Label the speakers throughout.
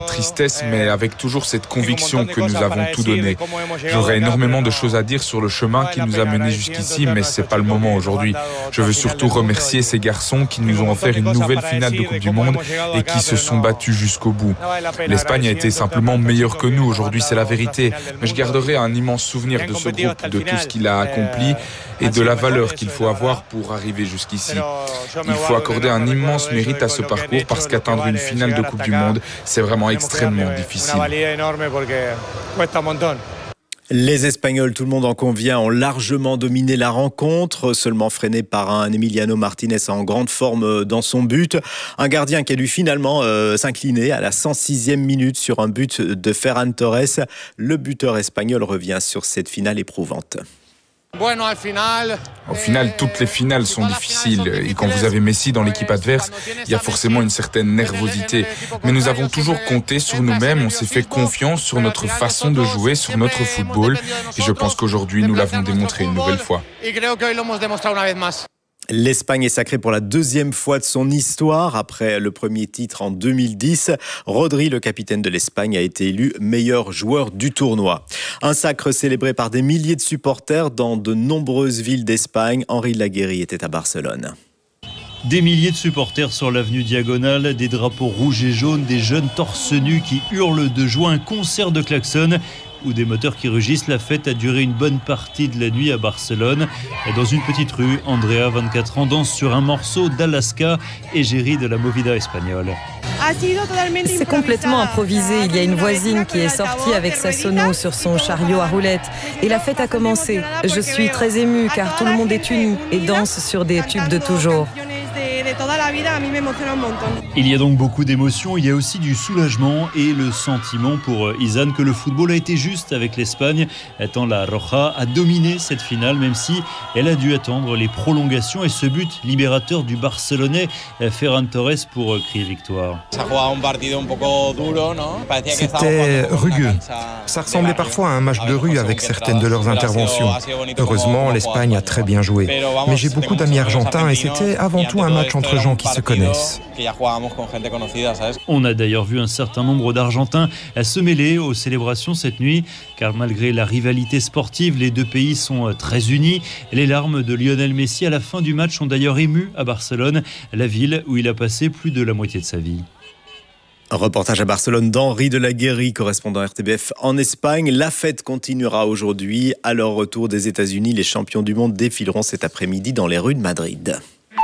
Speaker 1: Tristesse, mais avec toujours cette conviction que nous avons tout donné. J'aurais énormément de choses à dire sur le chemin qui nous a menés jusqu'ici, mais c'est pas le moment aujourd'hui. Je veux surtout remercier ces garçons qui nous ont offert une nouvelle finale de Coupe du Monde et qui se sont battus jusqu'au bout. L'Espagne a été simplement meilleure que nous, aujourd'hui c'est la vérité. Mais je garderai un immense souvenir de ce groupe, de tout ce qu'il a accompli et de la valeur qu'il faut avoir pour arriver jusqu'ici. Il faut accorder un immense mérite à ce parcours parce qu'atteindre une finale de Coupe du Monde, c'est vraiment extrêmement difficile.
Speaker 2: Les Espagnols, tout le monde en convient, ont largement dominé la rencontre, seulement freiné par un Emiliano Martinez en grande forme dans son but. Un gardien qui a dû finalement s'incliner à la 106e minute sur un but de Ferran Torres. Le buteur espagnol revient sur cette finale éprouvante.
Speaker 1: Au final, toutes les finales sont difficiles et quand vous avez Messi dans l'équipe adverse, il y a forcément une certaine nervosité. Mais nous avons toujours compté sur nous-mêmes, on s'est fait confiance sur notre façon de jouer, sur notre football et je pense qu'aujourd'hui nous l'avons démontré une nouvelle fois.
Speaker 2: L'Espagne est sacrée pour la deuxième fois de son histoire. Après le premier titre en 2010, Rodri, le capitaine de l'Espagne, a été élu meilleur joueur du tournoi. Un sacre célébré par des milliers de supporters dans de nombreuses villes d'Espagne. Henri Laguerri était à Barcelone.
Speaker 3: Des milliers de supporters sur l'avenue Diagonale, des drapeaux rouges et jaunes, des jeunes torse nus qui hurlent de joie, un concert de klaxons ou des moteurs qui rugissent. La fête a duré une bonne partie de la nuit à Barcelone. Dans une petite rue, Andrea, 24 ans, danse sur un morceau d'Alaska, égérie de la movida espagnole.
Speaker 4: C'est complètement improvisé. Il y a une voisine qui est sortie avec sa sono sur son chariot à roulettes. Et la fête a commencé. Je suis très émue car tout le monde est uni et danse sur des tubes de toujours.
Speaker 3: Il y a donc beaucoup d'émotions, il y a aussi du soulagement et le sentiment pour Izan que le football a été juste avec l'Espagne, tant la Roja a dominé cette finale, même si elle a dû attendre les prolongations et ce but libérateur du Barcelonais Ferran Torres pour crier victoire.
Speaker 5: C'était rugueux. Ça ressemblait parfois à un match de rue avec certaines de leurs interventions. Heureusement, l'Espagne a très bien joué. Mais j'ai beaucoup d'amis argentins et c'était avant tout un match entre gens qui se connaissent.
Speaker 3: On a d'ailleurs vu un certain nombre d'Argentins se mêler aux célébrations cette nuit, car malgré la rivalité sportive, les deux pays sont très unis. Les larmes de Lionel Messi à la fin du match ont d'ailleurs ému à Barcelone, la ville où il a passé plus de la moitié de sa vie.
Speaker 2: Reportage à Barcelone d'Henri de Laguerri, correspondant RTBF en Espagne. La fête continuera aujourd'hui. À leur retour des États-Unis, les champions du monde défileront cet après-midi dans les rues de Madrid.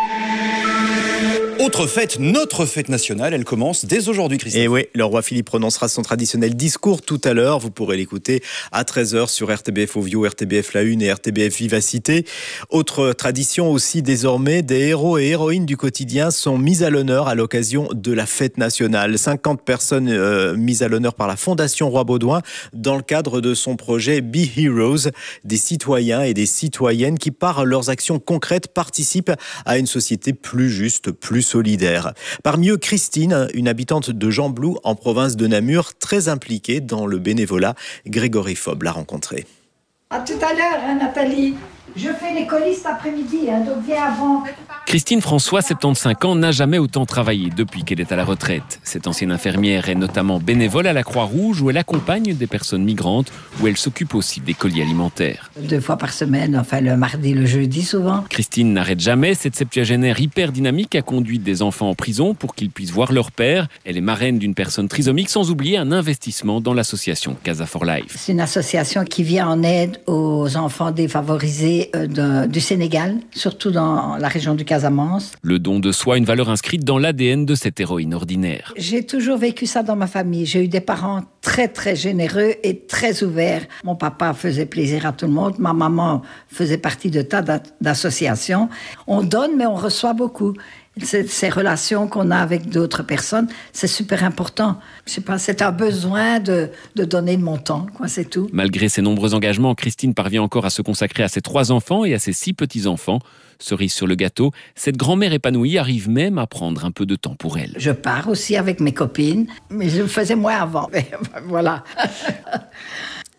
Speaker 6: Autre fête, notre fête nationale, elle commence dès aujourd'hui, Christophe.
Speaker 2: Et oui, le roi Philippe prononcera son traditionnel discours tout à l'heure. Vous pourrez l'écouter à 13h sur RTBF Ovio, RTBF La Une et RTBF Vivacité. Autre tradition aussi désormais, des héros et héroïnes du quotidien sont mis à l'honneur à l'occasion de la fête nationale. 50 personnes mises à l'honneur par la Fondation Roi Baudouin dans le cadre de son projet Be Heroes. Des citoyens et des citoyennes qui, par leurs actions concrètes, participent à une société plus juste, plus solidaire. Parmi eux, Christine, une habitante de Gembloux en province de Namur, très impliquée dans le bénévolat. Grégory Fob l'a rencontrée.
Speaker 7: À tout à l'heure, Nathalie. Je fais les colis cet après-midi, donc viens avant.
Speaker 8: Christine François, 75 ans, n'a jamais autant travaillé depuis qu'elle est à la retraite. Cette ancienne infirmière est notamment bénévole à la Croix-Rouge où elle accompagne des personnes migrantes, où elle s'occupe aussi des colis alimentaires.
Speaker 7: 2 fois par semaine, enfin le mardi, le jeudi souvent.
Speaker 8: Christine n'arrête jamais. Cette septuagénaire hyper dynamique a conduit des enfants en prison pour qu'ils puissent voir leur père. Elle est marraine d'une personne trisomique, sans oublier un investissement dans l'association Casa for Life.
Speaker 7: C'est une association qui vient en aide aux enfants défavorisés du Sénégal, surtout dans la région du Casamance.
Speaker 8: Le don de soi, une valeur inscrite dans l'ADN de cette héroïne ordinaire.
Speaker 7: J'ai toujours vécu ça dans ma famille. J'ai eu des parents très très généreux et très ouverts. Mon papa faisait plaisir à tout le monde. Ma maman faisait partie de tas d'associations. On donne mais on reçoit beaucoup. Ces relations qu'on a avec d'autres personnes, c'est super important. Je sais pas, c'est un besoin de donner de mon temps, quoi, c'est tout.
Speaker 8: Malgré ses nombreux engagements, Christine parvient encore à se consacrer à ses 3 enfants et à ses 6 petits-enfants. Cerise sur le gâteau, cette grand-mère épanouie arrive même à prendre un peu de temps pour elle.
Speaker 7: Je pars aussi avec mes copines, mais je le faisais moins avant. Voilà.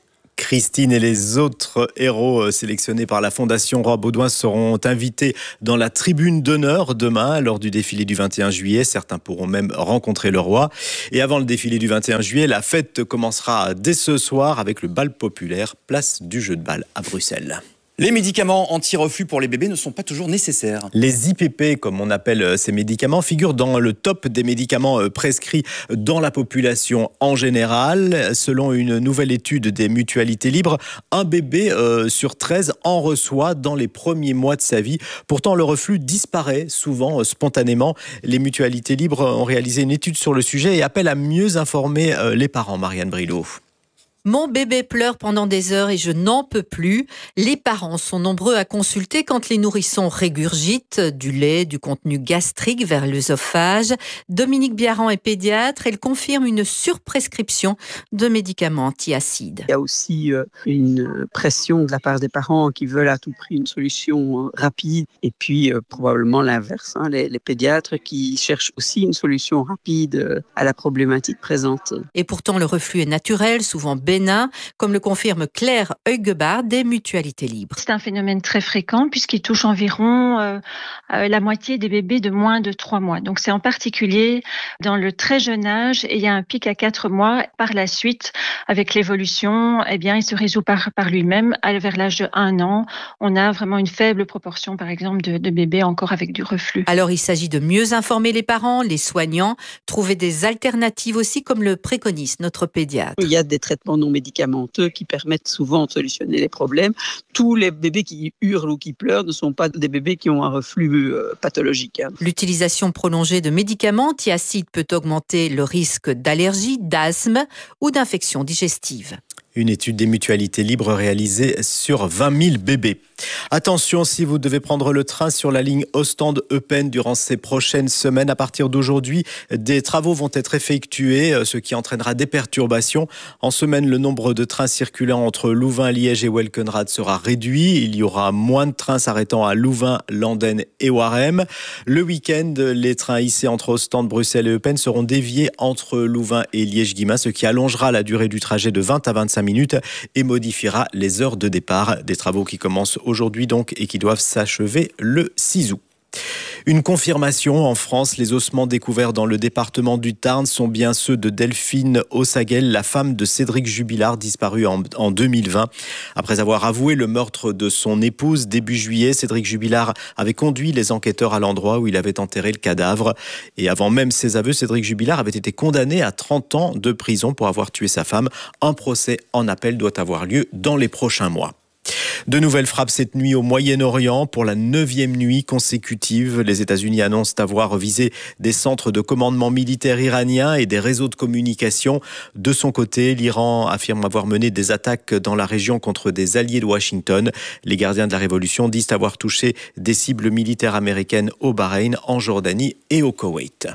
Speaker 2: Christine et les autres héros sélectionnés par la Fondation Roi Baudouin seront invités dans la tribune d'honneur demain lors du défilé du 21 juillet. Certains pourront même rencontrer le roi. Et avant le défilé du 21 juillet, la fête commencera dès ce soir avec le bal populaire, place du jeu de balle à Bruxelles.
Speaker 6: Les médicaments anti-reflux pour les bébés ne sont pas toujours nécessaires.
Speaker 2: Les IPP, comme on appelle ces médicaments, figurent dans le top des médicaments prescrits dans la population en général. Selon une nouvelle étude des Mutualités Libres, un bébé sur 13 en reçoit dans les premiers mois de sa vie. Pourtant, le reflux disparaît souvent spontanément. Les Mutualités Libres ont réalisé une étude sur le sujet et appellent à mieux informer les parents. Marianne Brilot.
Speaker 9: Mon bébé pleure pendant des heures et je n'en peux plus. Les parents sont nombreux à consulter quand les nourrissons régurgitent du lait, du contenu gastrique vers l'œsophage. Dominique Biaran est pédiatre. Elle confirme une surprescription de médicaments antiacides.
Speaker 10: Il y a aussi une pression de la part des parents qui veulent à tout prix une solution rapide. Et puis probablement l'inverse, les pédiatres qui cherchent aussi une solution rapide à la problématique présente.
Speaker 9: Et pourtant, le reflux est naturel, souvent bénin, comme le confirme Claire Heugebard des Mutualités Libres.
Speaker 11: C'est un phénomène très fréquent puisqu'il touche environ la moitié des bébés de moins de 3 mois. Donc c'est en particulier dans le très jeune âge et il y a un pic à 4 mois. Par la suite, avec l'évolution, il se résout par lui-même. Vers l'âge de 1 an, on a vraiment une faible proportion, par exemple, de bébés encore avec du reflux.
Speaker 9: Alors il s'agit de mieux informer les parents, les soignants, trouver des alternatives aussi comme le préconise notre pédiatre.
Speaker 10: Il y a des traitements non médicamenteux qui permettent souvent de solutionner les problèmes. Tous les bébés qui hurlent ou qui pleurent ne sont pas des bébés qui ont un reflux pathologique.
Speaker 9: L'utilisation prolongée de médicaments antiacides peut augmenter le risque d'allergie, d'asthme ou d'infection digestive.
Speaker 2: Une étude des Mutualités Libres réalisée sur 20 000 bébés. Attention, si vous devez prendre le train sur la ligne Ostende-Eupen durant ces prochaines semaines, à partir d'aujourd'hui, des travaux vont être effectués, ce qui entraînera des perturbations. En semaine, le nombre de trains circulant entre Louvain, Liège et Welkenrad sera réduit. Il y aura moins de trains s'arrêtant à Louvain, Landen et Warem. Le week-end, les trains hissés entre Ostende, Bruxelles et Eupen seront déviés entre Louvain et Liège-Guillemins, ce qui allongera la durée du trajet de 20 à 25 minutes et modifiera les heures de départ. Des travaux qui commencent aujourd'hui donc et qui doivent s'achever le 6 août. Une confirmation en France, les ossements découverts dans le département du Tarn sont bien ceux de Delphine Ossaguel, la femme de Cédric Jubilard, disparu en 2020. Après avoir avoué le meurtre de son épouse début juillet, Cédric Jubilard avait conduit les enquêteurs à l'endroit où il avait enterré le cadavre. Et avant même ses aveux, Cédric Jubilard avait été condamné à 30 ans de prison pour avoir tué sa femme. Un procès en appel doit avoir lieu dans les prochains mois. De nouvelles frappes cette nuit au Moyen-Orient pour la 9e nuit consécutive. Les États-Unis annoncent avoir visé des centres de commandement militaire iraniens et des réseaux de communication. De son côté, l'Iran affirme avoir mené des attaques dans la région contre des alliés de Washington. Les gardiens de la révolution disent avoir touché des cibles militaires américaines au Bahreïn, en Jordanie et au Koweït.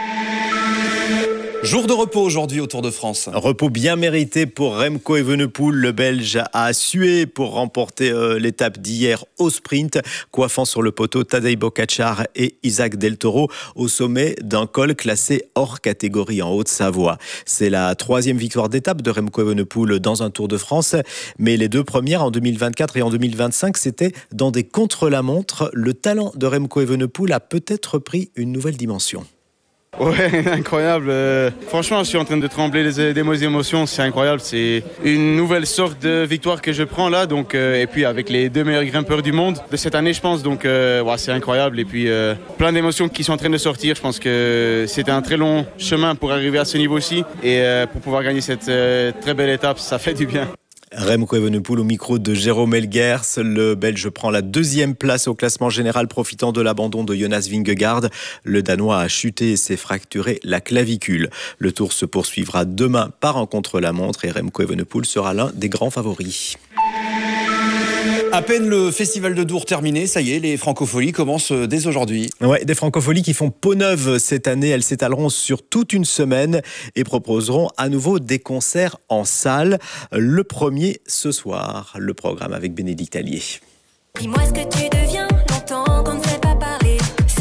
Speaker 6: Jour de repos aujourd'hui au Tour de France.
Speaker 2: Repos bien mérité pour Remco Evenepoel. Le Belge a sué pour remporter l'étape d'hier au sprint, coiffant sur le poteau Tadej Pogačar et Isaac Del Toro au sommet d'un col classé hors catégorie en Haute-Savoie. C'est la 3e victoire d'étape de Remco Evenepoel dans un Tour de France, mais les 2 premières en 2024 et en 2025, c'était dans des contre-la-montre. Le talent de Remco Evenepoel a peut-être pris une nouvelle dimension.
Speaker 12: Ouais, incroyable. Franchement, je suis en train de trembler des émotions. C'est incroyable. C'est une nouvelle sorte de victoire que je prends là. Donc, et puis avec les 2 meilleurs grimpeurs du monde de cette année, je pense. Donc, c'est incroyable. Et puis, plein d'émotions qui sont en train de sortir. Je pense que c'était un très long chemin pour arriver à ce niveau-ci. Et pour pouvoir gagner cette très belle étape, ça fait du bien.
Speaker 2: Remco Evenepoel au micro de Jérôme Elguers. Le Belge prend la 2e place au classement général, profitant de l'abandon de Jonas Vingegaard. Le Danois a chuté et s'est fracturé la clavicule. Le Tour se poursuivra demain par un contre-la-montre et Remco Evenepoel sera l'un des grands favoris.
Speaker 6: À peine le festival de Dour terminé, ça y est, les Francopholies commencent dès aujourd'hui.
Speaker 2: Ouais, des Francopholies qui font peau neuve cette année. Elles s'étaleront sur toute une semaine et proposeront à nouveau des concerts en salle. Le premier ce soir, le programme avec Bénédicte Allier.
Speaker 13: Dis-moi ce que tu deviens, longtemps qu'on ne s'est pas parlé.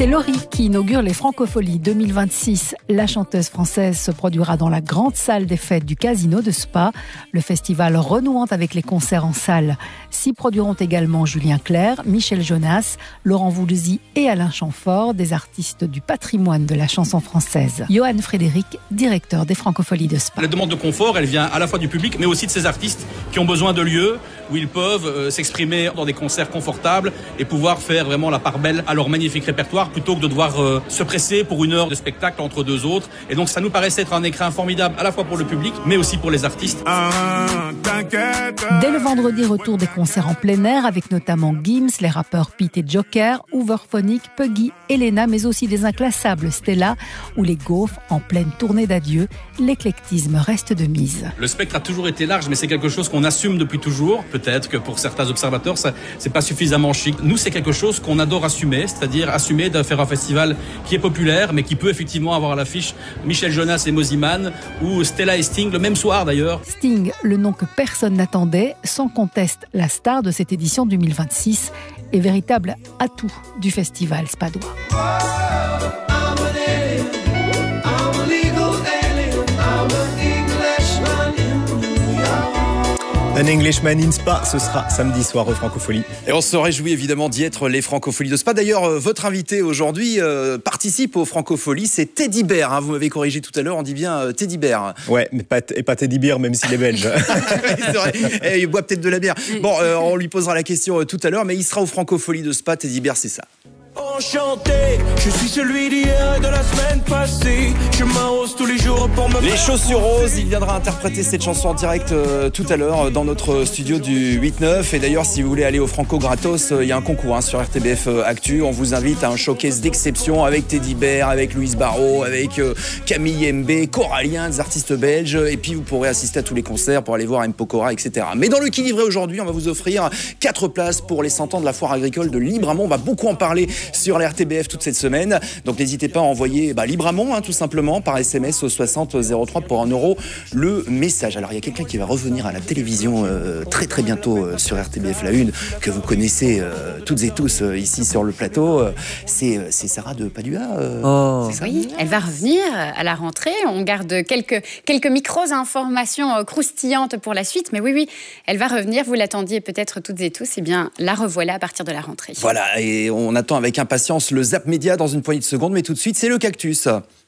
Speaker 13: C'est Laurie qui inaugure les Francopholies 2026. La chanteuse française se produira dans la grande salle des fêtes du Casino de Spa. Le festival renouant avec les concerts en salle. S'y produiront également Julien Clerc, Michel Jonas, Laurent Voulzy et Alain Chamfort, des artistes du patrimoine de la chanson française. Johan Frédéric, directeur des Francopholies de Spa.
Speaker 14: La demande de confort, elle vient à la fois du public, mais aussi de ces artistes qui ont besoin de lieux où ils peuvent s'exprimer dans des concerts confortables et pouvoir faire vraiment la part belle à leur magnifique répertoire plutôt que de devoir se presser pour une heure de spectacle entre deux autres. Et donc ça nous paraissait être un écrin formidable à la fois pour le public mais aussi pour les artistes.
Speaker 13: Dès le vendredi, retour des concerts en plein air avec notamment Gims, les rappeurs Pete et Joker, Hooverphonic, Puggy, Elena, mais aussi des inclassables Stella ou les Gaufres en pleine tournée d'adieu. L'éclectisme reste de mise.
Speaker 14: Le spectre a toujours été large, mais c'est quelque chose qu'on assume depuis toujours. Peut-être que pour certains observateurs, ça c'est pas suffisamment chic. Nous, c'est quelque chose qu'on adore assumer, c'est-à-dire assumer de faire un festival qui est populaire, mais qui peut effectivement avoir à l'affiche Michel Jonas et Mosiman ou Stella et Sting, le même soir d'ailleurs.
Speaker 13: Sting, le nom que personne n'attendait, sans conteste la star de cette édition 2026 et véritable atout du festival spadois.
Speaker 2: Un Englishman in Spa, ce sera samedi soir aux Francopholies.
Speaker 6: Et on se réjouit évidemment d'y être, les Francopholies de Spa. D'ailleurs, votre invité aujourd'hui participe aux Francopholies, c'est Teddy Bear. Vous m'avez corrigé tout à l'heure, on dit bien Teddy Bear.
Speaker 2: Ouais, mais pas Teddy Bear, même s'il est belge.
Speaker 6: C'est vrai. Et il boit peut-être de la bière. Bon, on lui posera la question tout à l'heure, mais il sera aux Francopholies de Spa. Teddy Bear, c'est ça.
Speaker 15: Enchanté, je suis celui d'hier et de la semaine passée. Je m'arrose tous les jours pour me...
Speaker 6: Les Chaussures Roses, il viendra interpréter cette chanson en direct tout à l'heure dans notre studio du 8-9. Et d'ailleurs, si vous voulez aller au Franco gratos, il y a un concours sur RTBF Actu. On vous invite à un showcase d'exception avec Teddy Bear, avec Louise Barrault, avec Camille Mbé, Corallien, des artistes belges. Et puis vous pourrez assister à tous les concerts pour aller voir M. Pokora, etc. Mais dans le qui livré aujourd'hui, on va vous offrir 4 places pour les 100 ans de la foire agricole de Libramont. On va beaucoup en parler sur la RTBF toute cette semaine. Donc n'hésitez pas à envoyer Libramont tout simplement par SMS au 60 03 pour €1 le message. Alors il y a quelqu'un qui va revenir à la télévision très très bientôt sur RTBF La Une, que vous connaissez toutes et tous ici sur le plateau. C'est Sarah de Padua.
Speaker 16: Oui, elle va revenir à la rentrée. On garde quelques micro-informations croustillantes pour la suite. Mais oui, elle va revenir. Vous l'attendiez peut-être toutes et tous. Eh bien, la revoilà à partir de la rentrée.
Speaker 6: Voilà, et on attend avec impatience le Zap Média dans une poignée de secondes, mais tout de suite, c'est le cactus.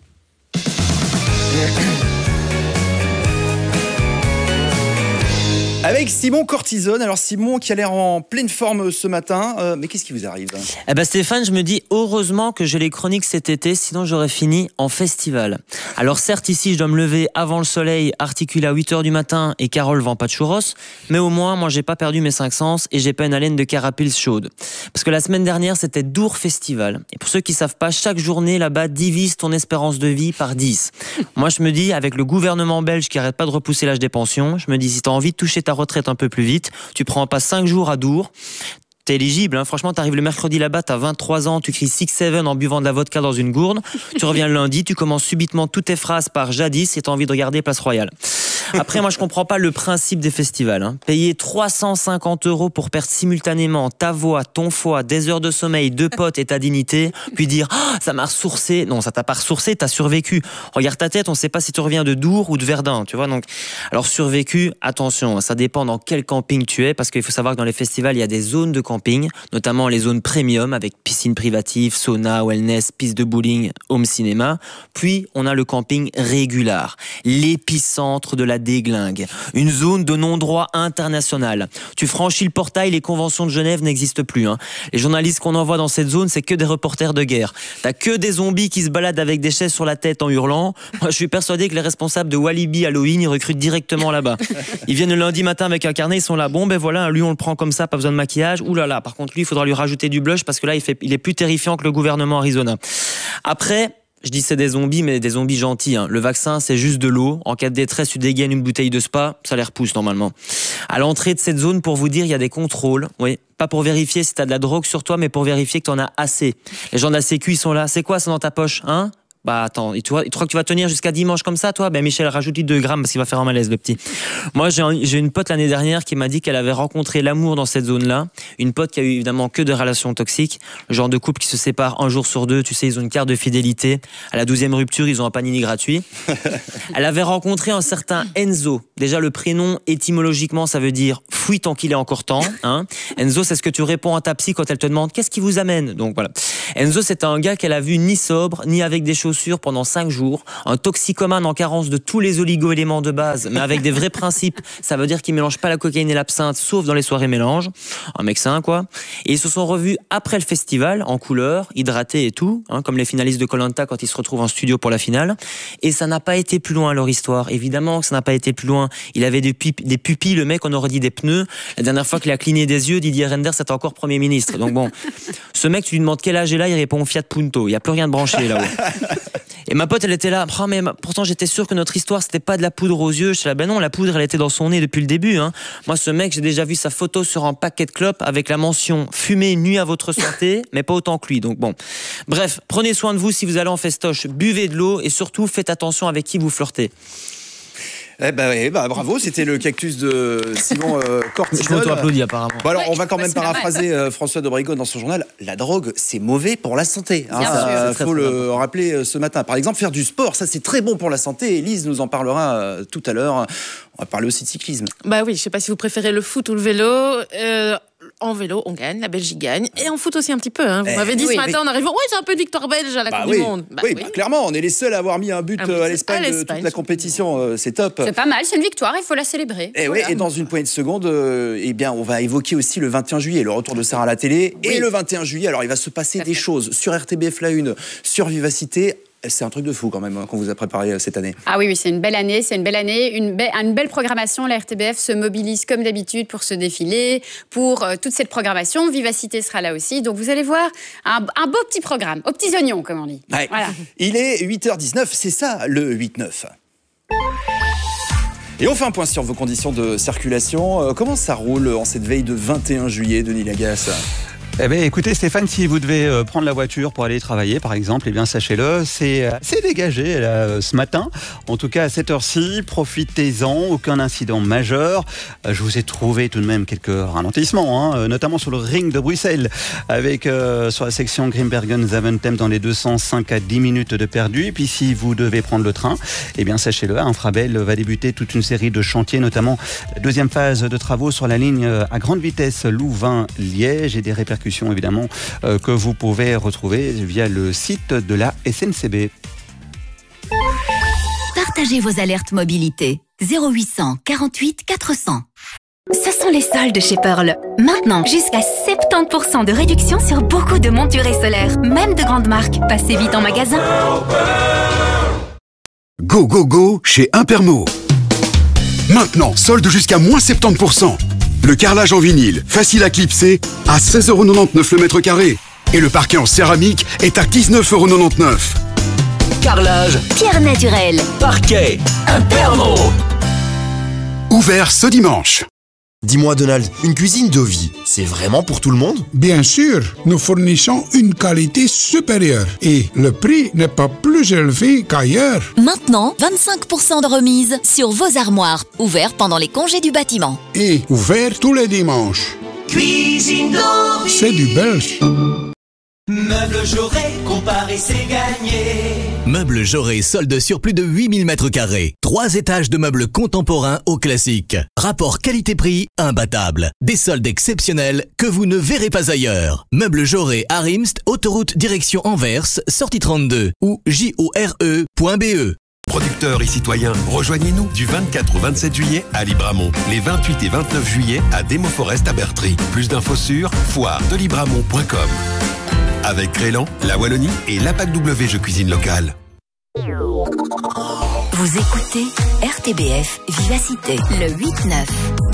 Speaker 6: Avec Simon Cortisone. Alors Simon qui a l'air en pleine forme ce matin, mais qu'est-ce qui vous arrive ?
Speaker 17: Stéphane, je me dis heureusement que j'ai les chroniques cet été, sinon j'aurais fini en festival. Alors certes ici je dois me lever avant le soleil, articuler à 8h du matin et Carole vend pas de churros, mais au moins moi j'ai pas perdu mes 5 sens et j'ai pas une haleine de carapils chaude. Parce que la semaine dernière c'était Dour Festival. Et pour ceux qui savent pas, chaque journée là-bas divise ton espérance de vie par 10. Moi je me dis, avec le gouvernement belge qui arrête pas de repousser l'âge des pensions, je me dis si t'as envie de toucher ta retraite un peu plus vite, tu prends pas 5 jours à Dour. T'es éligible, franchement, t'arrives le mercredi là-bas, t'as 23 ans, tu cries 6-7 en buvant de la vodka dans une gourde, tu reviens le lundi, tu commences subitement toutes tes phrases par jadis et t'as envie de regarder Place Royale. Après, moi, je comprends pas le principe des festivals. Payer 350 € pour perdre simultanément ta voix, ton foie, des heures de sommeil, 2 potes et ta dignité, puis dire « ça m'a ressourcé ». Non, ça t'a pas ressourcé, t'as survécu. Regarde ta tête, on sait pas si tu reviens de Dour ou de Verdun, tu vois. Donc, alors survécu, attention, ça dépend dans quel camping tu es, parce qu'il faut savoir que dans les festivals, il y a des zones de camping, notamment les zones premium avec piscine privative, sauna, wellness, piste de bowling, home cinéma. Puis, on a le camping régular, l'épicentre de la déglingue, une zone de non-droit international. Tu franchis le portail, les conventions de Genève n'existent plus. Les journalistes qu'on envoie dans cette zone, c'est que des reporters de guerre. T'as que des zombies qui se baladent avec des chaises sur la tête en hurlant. Moi, je suis persuadé que les responsables de Walibi Halloween, ils recrutent directement là-bas. Ils viennent le lundi matin avec un carnet, ils sont là, bon ben voilà, lui on le prend comme ça, pas besoin de maquillage. Ouh là là, par contre lui, il faudra lui rajouter du blush parce que là, il est plus terrifiant que le gouvernement Arizona. Après, je dis c'est des zombies, mais des zombies gentils. Le vaccin, c'est juste de l'eau. En cas de détresse, tu dégaines une bouteille de Spa, ça les repousse normalement. À l'entrée de cette zone, pour vous dire, il y a des contrôles. Oui, pas pour vérifier si t'as de la drogue sur toi, mais pour vérifier que t'en as assez. Les gens de la Sécu, ils sont là. C'est quoi ça dans ta poche, Bah attends, tu crois que tu vas tenir jusqu'à dimanche comme ça, toi? Ben Michel, rajoute-lui 2 grammes parce qu'il va faire un malaise, le petit. Moi, j'ai une pote l'année dernière qui m'a dit qu'elle avait rencontré l'amour dans cette zone-là. Une pote qui a eu évidemment que de relations toxiques. Le genre de couple qui se sépare un jour sur 2. Tu sais, ils ont une carte de fidélité. À la 12e rupture, ils ont un panini gratuit. Elle avait rencontré un certain Enzo. Déjà, le prénom, étymologiquement, ça veut dire fouille tant qu'il est encore temps. Hein. Enzo, c'est ce que tu réponds à ta psy quand elle te demande qu'est-ce qui vous amène. Donc voilà. Enzo, c'est un gars qu'elle a vu ni sobre, ni avec des chaussures pendant 5 jours, un toxicomane en carence de tous les oligo-éléments de base, mais avec des vrais principes. Ça veut dire qu'il mélange pas la cocaïne et l'absinthe, sauf dans les soirées mélange. Un mec sain, quoi. Et ils se sont revus après le festival, en couleur, hydratés et tout, hein, comme les finalistes de Koh-Lanta quand ils se retrouvent en studio pour la finale. Et ça n'a pas été plus loin, leur histoire. Évidemment que ça n'a pas été plus loin. Il avait des pupilles, le mec, on aurait dit des pneus. La dernière fois qu'il a cligné des yeux, Didier Reynders était encore Premier ministre. Donc bon, ce mec, tu lui demandes quel âge il a, il répond Fiat Punto. Il n'y a plus rien de branché là-haut. Et ma pote, elle était là, oh, mais pourtant j'étais sûr que notre histoire c'était pas de la poudre aux yeux. Je suis là, ben non, la poudre elle était dans son nez depuis le début. Hein. Moi, ce mec, j'ai déjà vu sa photo sur un paquet de clopes avec la mention fumée nuit à votre santé, mais pas autant que lui. Donc bon, bref, prenez soin de vous si vous allez en festoche, buvez de l'eau et surtout faites attention avec qui vous flirtez.
Speaker 6: Bravo, c'était le cactus de Simon Cortisol.
Speaker 17: Je m'auto-applaudis apparemment.
Speaker 6: Bon, alors, on va quand même paraphraser François de Brigode dans son journal. La drogue, c'est mauvais pour la santé. Il faut le rappeler ce matin. Par exemple, faire du sport, ça c'est très bon pour la santé. Elise nous en parlera tout à l'heure. On va parler aussi de cyclisme.
Speaker 18: Bah oui, je sais pas si vous préférez le foot ou le vélo. En vélo, on gagne, la Belgique gagne. Et en foot aussi un petit peu. Hein. Vous m'avez dit ce matin en arrivant, ouais, c'est un peu de victoire belge à la Coupe du Monde.
Speaker 6: Clairement, on est les seuls à avoir mis un but à l'Espagne de toute la compétition. C'est top.
Speaker 16: C'est pas mal, c'est une victoire, il faut la célébrer.
Speaker 6: Et dans une poignée de secondes, on va évoquer aussi le 21 juillet, le retour de Sarah à la télé. Oui. Et le 21 juillet, alors il va se passer des choses sur RTBF La Une, sur Vivacité. C'est un truc de fou quand même qu'on vous a préparé cette année.
Speaker 16: Ah oui, c'est une belle année, une belle programmation. La RTBF se mobilise comme d'habitude pour ce défilé, pour toute cette programmation. Vivacité sera là aussi. Donc vous allez voir un beau petit programme, aux petits oignons comme on dit.
Speaker 6: Ouais. Voilà. Il est 8h19, c'est ça le 8-9. Et on fait un point sur vos conditions de circulation. Comment ça roule en cette veille de 21 juillet, Denis Lagasse ?
Speaker 19: Eh bien, écoutez, Stéphane, si vous devez prendre la voiture pour aller travailler, par exemple, eh bien, sachez-le, c'est dégagé là, ce matin. En tout cas, à cette heure-ci, profitez-en, aucun incident majeur. Je vous ai trouvé tout de même quelques ralentissements, hein, notamment sur le ring de Bruxelles, avec sur la section Grimbergen-Zaventem dans les 205 à 10 minutes de perdu. Et puis, si vous devez prendre le train, eh bien, sachez-le, Infrabel va débuter toute une série de chantiers, notamment la deuxième phase de travaux sur la ligne à grande vitesse Louvain-Liège et des répercussions évidemment que vous pouvez retrouver via le site de la SNCB.
Speaker 20: Partagez vos alertes mobilité 0800 48 400. Ce sont les soldes chez Pearl. Maintenant, jusqu'à 70% de réduction sur beaucoup de montures solaires, même de grandes marques. Passez vite en magasin.
Speaker 21: Go, go, go chez Impermo. Maintenant, solde jusqu'à moins 70%. Le carrelage en vinyle, facile à clipser, à 16,99€ le mètre carré. Et le parquet en céramique est à 19,99€.
Speaker 20: Carrelage, pierre naturelle,
Speaker 21: parquet, Impermo. Ouvert ce dimanche.
Speaker 22: Dis-moi Donald, une cuisine de vie, c'est vraiment pour tout le monde ?
Speaker 23: Bien sûr, nous fournissons une qualité supérieure et le prix n'est pas plus élevé qu'ailleurs.
Speaker 20: Maintenant, 25% de remise sur vos armoires, ouvert pendant les congés du bâtiment.
Speaker 23: Et ouvert tous les dimanches.
Speaker 15: Cuisine de vie.
Speaker 23: C'est du belge.
Speaker 15: Meubles Jaurès, comparer c'est gagné.
Speaker 24: Meubles Jaurès solde sur plus de 8000 m². 3 étages de meubles contemporains au classique. Rapport qualité-prix imbattable. Des soldes exceptionnels que vous ne verrez pas ailleurs. Meubles Jaurès à Rimst, autoroute direction Anvers, sortie 32 ou jore.be.
Speaker 25: Producteurs et citoyens, rejoignez-nous du 24 au 27 juillet à Libramont. Les 28 et 29 juillet à Démoforest à Bertry. Plus d'infos sur foire-de-libramont.com. Avec Crélan, la Wallonie et l'APAC W Jeux Cuisine Locale.
Speaker 20: Vous écoutez RTBF Vivacité, le 8-9.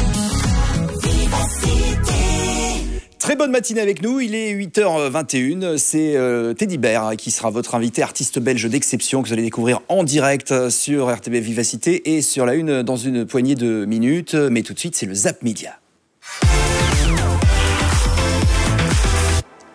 Speaker 6: Très bonne matinée avec nous, il est 8h21, c'est Teddy Bear qui sera votre invité, artiste belge d'exception que vous allez découvrir en direct sur RTBF Vivacité et sur la Une dans une poignée de minutes. Mais tout de suite, c'est le Zap Média.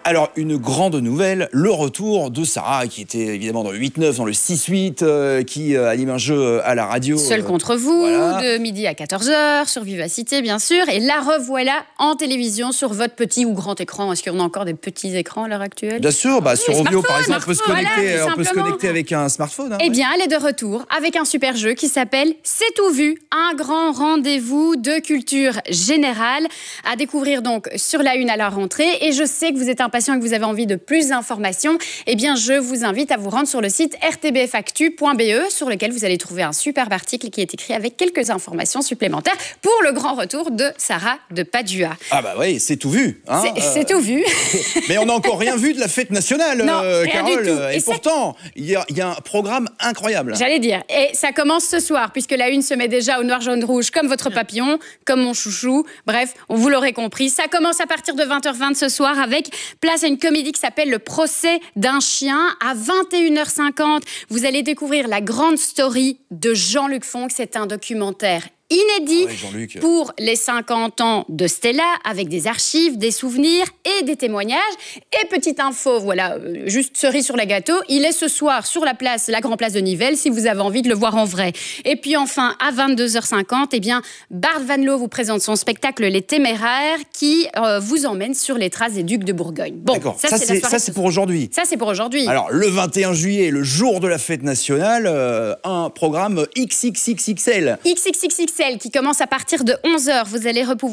Speaker 6: Alors, une grande nouvelle, le retour de Sarah, qui était évidemment dans le 8-9, dans le 6-8, qui anime un jeu à la radio.
Speaker 16: Seul contre vous, de midi à 14h, sur Vivacité, bien sûr. Et la revoilà en télévision sur votre petit ou grand écran. Est-ce qu'on a encore des petits écrans à l'heure actuelle?
Speaker 6: Bien sûr, sur Ovio, par exemple, on peut se connecter avec un smartphone. Hein,
Speaker 16: eh bien, elle est de retour avec un super jeu qui s'appelle C'est tout vu, un grand rendez-vous de culture générale à découvrir donc sur la Une à la rentrée. Et je sais que vous êtes impatient et que vous avez envie de plus d'informations. Eh bien, je vous invite à vous rendre sur le site rtbfactu.be sur lequel vous allez trouver un superbe article qui est écrit avec quelques informations supplémentaires pour le grand retour de Sarah de Padua.
Speaker 6: Ah bah oui, c'est tout vu. Hein,
Speaker 16: c'est tout vu.
Speaker 6: Mais on n'a encore rien vu de la fête nationale,
Speaker 16: non, rien
Speaker 6: Carole.
Speaker 16: Du tout.
Speaker 6: Et pourtant, il y a un programme incroyable.
Speaker 16: J'allais dire. Et ça commence ce soir, puisque la Une se met déjà au noir, jaune, rouge, comme votre papillon, comme mon chouchou. Bref, vous l'aurez compris. Ça commence à partir de 20h20 ce soir avec place à une comédie qui s'appelle Le procès d'un chien. À 21h50, vous allez découvrir la grande story de Jean-Luc Fonck. C'est un documentaire inédit pour les 50 ans de Stella, avec des archives, des souvenirs et des témoignages. Et petite info, voilà, juste cerise sur la gâteau, il est ce soir sur la grande place de Nivelles, si vous avez envie de le voir en vrai. Et puis enfin, à 22h50, eh bien, Bart Van Loo vous présente son spectacle Les Téméraires, qui vous emmène sur les traces des ducs de Bourgogne. Bon,
Speaker 6: ça c'est pour aujourd'hui.
Speaker 16: Ça, c'est pour aujourd'hui.
Speaker 6: Alors, le 21 juillet, le jour de la fête nationale, un programme XXXXL.
Speaker 16: XXXXL qui commence à partir de 11h. Vous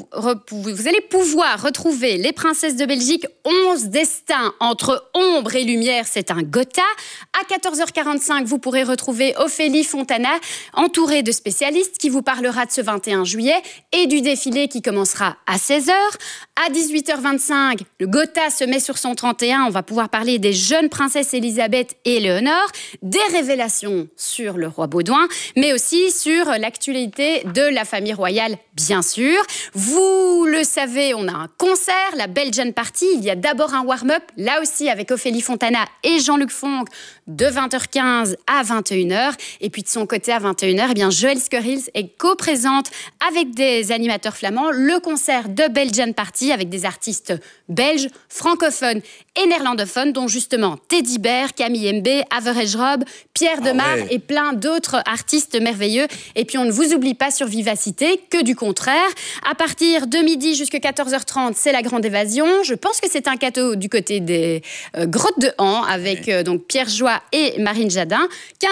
Speaker 16: allez pouvoir retrouver les princesses de Belgique, 11 destins entre ombre et lumière, c'est un Gotha. À 14h45, vous pourrez retrouver Ophélie Fontana, entourée de spécialistes, qui vous parlera de ce 21 juillet et du défilé qui commencera à 16h. À 18h25, le Gotha se met sur son 31. On va pouvoir parler des jeunes princesses Elisabeth et Éléonore, des révélations sur le roi Baudouin, mais aussi sur l'actualité de la famille royale, bien sûr. Vous le savez, on a un concert, la Belgian Party. Il y a d'abord un warm-up, là aussi avec Ophélie Fontana et Jean-Luc Fonck, de 20h15 à 21h. Et puis de son côté, à 21h, eh bien, Joël Skurils est co-présente avec des animateurs flamands le concert de Belgian Party avec des artistes belges, francophones et néerlandophones, dont justement Teddy Bear, Camille Mbé, Average Rob, Pierre Demar et plein d'autres artistes merveilleux. Et puis on ne vous oublie pas sur Vivacité, que du contraire. À partir de midi jusqu'à 14h30, c'est la grande évasion. Je pense que c'est un cadeau du côté des grottes de Han avec donc Pierre Joie et Marine Jadin.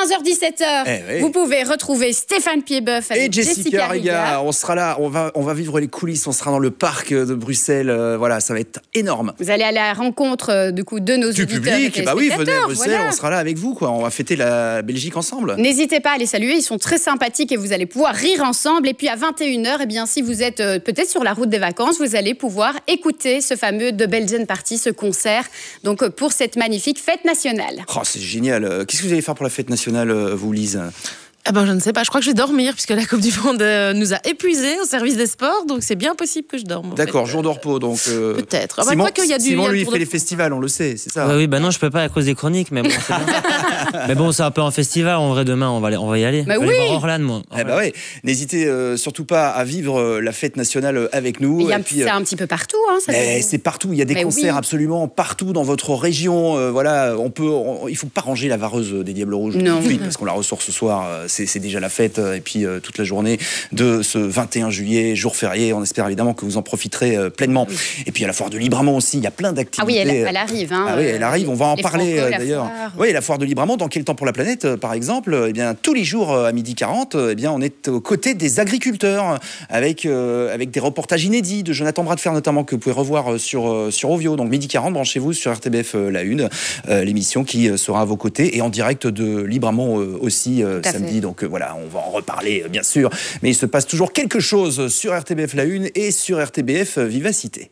Speaker 16: 15h-17h, vous pouvez retrouver Stéphane Piedboeuf avec Jessica Riga.
Speaker 6: On sera là, on va vivre les coulisses, on sera dans le parc de Bruxelles. Voilà, ça va être énorme.
Speaker 16: Vous allez aller à la rencontre de nos
Speaker 6: du
Speaker 16: auditeurs
Speaker 6: public. Bah oui, venez à Bruxelles,
Speaker 16: voilà.
Speaker 6: On sera là avec vous, quoi. On va fêter la Belgique ensemble.
Speaker 16: N'hésitez pas à les saluer, ils sont très sympathiques et vous allez pouvoir rire ensemble. Et puis à 21h, eh bien, si vous êtes peut-être sur la route des vacances, vous allez pouvoir écouter ce fameux The Belgian Party, ce concert, donc pour cette magnifique fête nationale.
Speaker 6: Oh, c'est génial. Qu'est-ce que vous allez faire pour la fête nationale, vous, Lise ?
Speaker 18: Eh ben, je ne sais pas, je crois que je vais dormir puisque la Coupe du Monde nous a épuisés au service des sports, donc c'est bien possible que je dorme.
Speaker 6: D'accord, jour de repos, donc...
Speaker 18: Peut-être.
Speaker 6: Simon,
Speaker 18: Simon,
Speaker 6: lui, il fait les festivals, on le sait, c'est ça.
Speaker 17: Oui, bah non, je peux pas à cause des chroniques, mais bon, c'est bien. Mais bon, c'est un peu un festival, en vrai, demain, on va y aller.
Speaker 16: Bah
Speaker 17: je vais
Speaker 16: oui.
Speaker 17: aller voir Orlan, moi.
Speaker 6: Eh bah ouais. N'hésitez surtout pas à vivre la fête nationale avec nous.
Speaker 16: C'est un petit peu partout. Hein,
Speaker 6: c'est partout, il y a des concerts absolument partout dans votre région. Voilà, il faut pas ranger la vareuse des Diables Rouges tout de suite, parce qu'on la ressort ce soir, c'est déjà la fête. Et puis toute la journée de ce 21 juillet, jour férié, on espère évidemment que vous en profiterez pleinement. Et puis à la foire de Libramont aussi, il y a plein d'activités.
Speaker 16: Ah oui, elle arrive. Hein,
Speaker 6: oui, elle arrive, on va en parler d'ailleurs.
Speaker 16: Oui,
Speaker 6: la foire de Libramont, dans Quel temps pour la planète, par exemple, eh bien, tous les jours à 12h40, eh bien, on est aux côtés des agriculteurs avec des reportages inédits de Jonathan Bradfer notamment, que vous pouvez revoir sur Ovio. Donc 12h40, branchez-vous sur RTBF La Une, l'émission qui sera à vos côtés et en direct de Libramont aussi samedi. Donc voilà, on va en reparler bien sûr, mais il se passe toujours quelque chose sur RTBF La Une et sur RTBF Vivacité.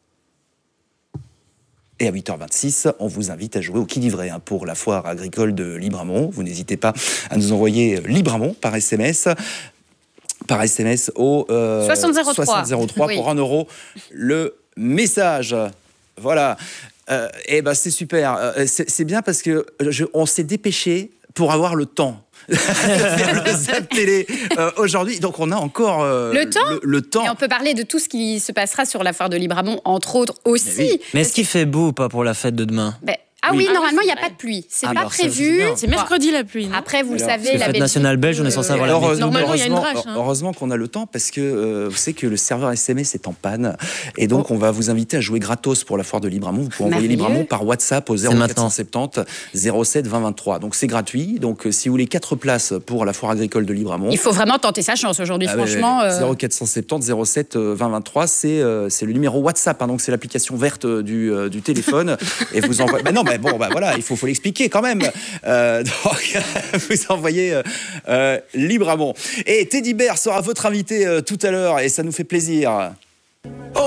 Speaker 6: Et à 8h26, on vous invite à jouer au qui livret pour la foire agricole de Libramont. Vous n'hésitez pas à nous envoyer Libramont par SMS au 6003 oui. Pour 1 € le message. Voilà. Et ben c'est super. C'est bien parce que on s'est dépêché pour avoir le temps. faire le Zap Télé aujourd'hui. Donc on a encore le temps.
Speaker 16: Et on peut parler de tout ce qui se passera sur la foire de Libramont, entre autres aussi.
Speaker 17: Mais est-ce qu'il fait beau ou pas pour la fête de demain?
Speaker 16: Normalement, il n'y a pas de pluie. C'est pas prévu.
Speaker 18: C'est mercredi la pluie.
Speaker 16: Après, vous le savez,
Speaker 17: la fête nationale belge, on est censé avoir la météo.
Speaker 18: Normalement, il y a une drache.
Speaker 6: Heureusement qu'on a le temps parce que vous savez que le serveur SMS est en panne. Et donc, on va vous inviter à jouer gratos pour la foire de Libramont. Vous pouvez envoyer Libramont par WhatsApp au 0470 07 20 23. Donc, c'est gratuit. Donc, si vous voulez 4 places pour la foire agricole de Libramont.
Speaker 16: Il faut vraiment tenter sa chance aujourd'hui, franchement.
Speaker 6: 0470 07 20 23, c'est le numéro WhatsApp. Donc, c'est l'application verte du téléphone. Et vous envoyez. Voilà, il faut l'expliquer quand même. Donc, vous envoyez Libramont. Et Teddy Bear sera votre invité tout à l'heure et ça nous fait plaisir.